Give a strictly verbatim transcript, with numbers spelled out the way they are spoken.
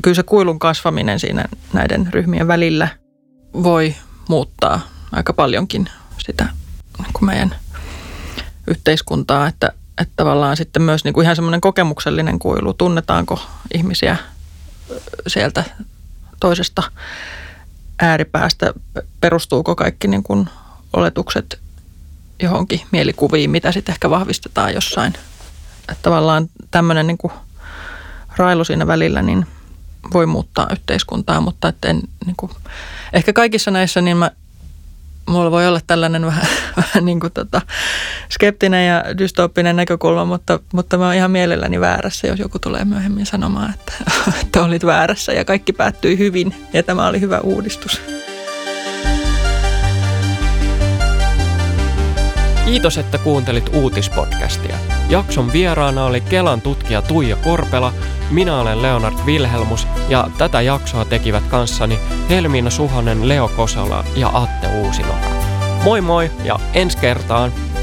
kyllä se kuilun kasvaminen siinä näiden ryhmien välillä voi muuttaa aika paljonkin sitä niin kuin meidän yhteiskuntaa, että, että tavallaan sitten myös niin kuin ihan semmoinen kokemuksellinen kuilu, tunnetaanko ihmisiä sieltä toisesta ääripäästä, perustuuko kaikki niin kuin oletukset johonkin mielikuviin, mitä sitten ehkä vahvistetaan jossain. Että tavallaan tämmöinen niin kuin railu siinä välillä niin voi muuttaa yhteiskuntaa, mutta että en, niin kuin, ehkä kaikissa näissä niin mä, mulla voi olla tällainen vähän, vähän niin kuin tota, skeptinen ja dystooppinen näkökulma, mutta, mutta mä oon ihan mielelläni väärässä, jos joku tulee myöhemmin sanomaan, että, että olit väärässä ja kaikki päättyi hyvin ja tämä oli hyvä uudistus. Kiitos, että kuuntelit uutispodcastia. Jakson vieraana oli Kelan tutkija Tuija Korpela, minä olen Leonard Vilhelmus ja tätä jaksoa tekivät kanssani Helmiina Suhonen, Leo Kosola ja Atte Uusinoka. Moi moi ja ensi kertaan!